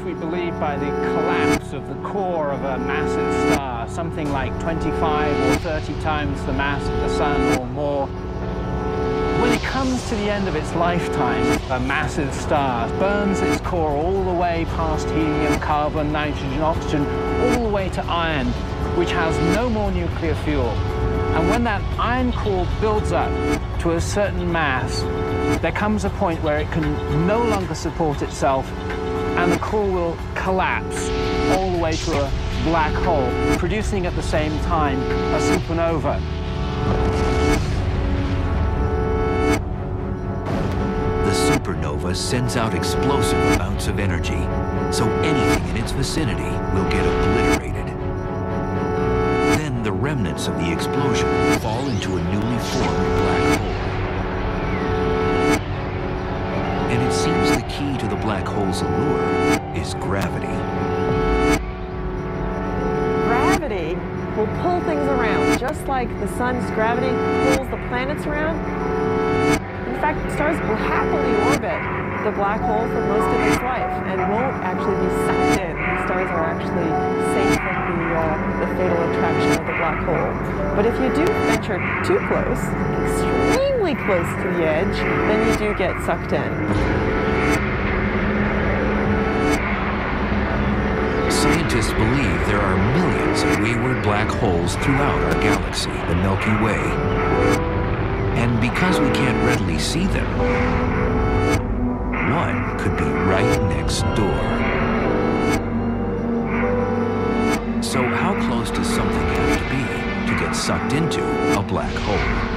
we believe, by the collapse of the core of a massive star, something like 25 or 30 times the mass of the Sun or more. When it comes to the end of its lifetime, a massive star burns its core all the way past helium, carbon, nitrogen, oxygen, all the way to iron, which has no more nuclear fuel. And when that iron core builds up to a certain mass, there comes a point where it can no longer support itself, and the core will collapse all the way to a black hole, producing at the same time a supernova. The supernova sends out explosive amounts of energy, so anything in its vicinity will get obliterated. Then the remnants of the explosion fall into a newly formed black hole. And it seems the key to the black hole's allure is gravity. Gravity will pull things around, just like the sun's gravity pulls the planets around. In fact, stars will happily orbit the black hole for most of its life and won't actually be sucked in. The stars are actually safe from the fatal attraction of the black hole. But if you do venture too close, extremely close to the edge, then you do get sucked in. Scientists believe there are millions of wayward black holes throughout our galaxy, the Milky Way. And because we can't readily see them, one could be right next door. So how close does something have to be to get sucked into a black hole?